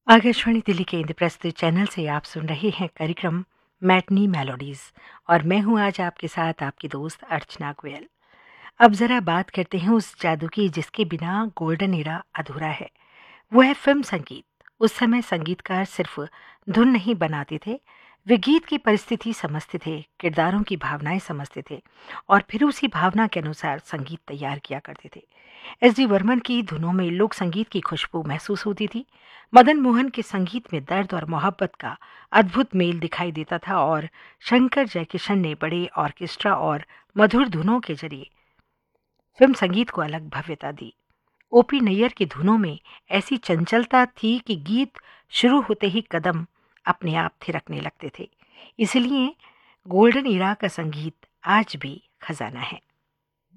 आकाशवाणी दिल्ली के इंद्रप्रस्थ चैनल से आप सुन रहे हैं कार्यक्रम मैटनी मेलोडीज और मैं हूं आज आपके साथ आपकी दोस्त अर्चना गोयल। अब जरा बात करते हैं उस जादू की जिसके बिना गोल्डन एरा अधूरा है। वो है फिल्म संगीत। उस समय संगीतकार सिर्फ धुन नहीं बनाते थे, वे गीत की परिस्थिति समझते थे, किरदारों की भावनाएं समझते थे और फिर उसी भावना के अनुसार संगीत तैयार किया करते थे। एस डी वर्मन की धुनों में लोक संगीत की खुशबू महसूस होती थी। मदन मोहन के संगीत में दर्द और मोहब्बत का अद्भुत मेल दिखाई देता था और शंकर जयकिशन ने बड़े ऑर्केस्ट्रा और मधुर धुनों के जरिए फिल्म संगीत को अलग भव्यता दी। ओपी नैयर की धुनों में ऐसी चंचलता थी कि गीत शुरू होते ही कदम अपने आप थिरकने लगते थे। इसलिए गोल्डन ईरा का संगीत आज भी खजाना है।